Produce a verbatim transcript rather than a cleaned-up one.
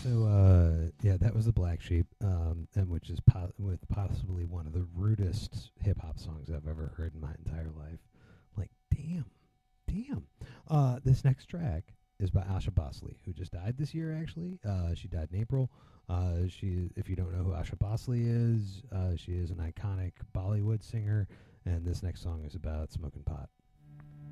So uh, yeah, that was the Black Sheep, um, and which is po- with possibly one of the rudest hip hop songs I've ever heard in my entire life. Like, damn, damn. Uh, this next track is by Asha Bhosle, who just died this year. Actually, uh, she died in April. Uh, she, if you don't know who Asha Bhosle is, uh, she is an iconic Bollywood singer, and this next song is about smoking pot.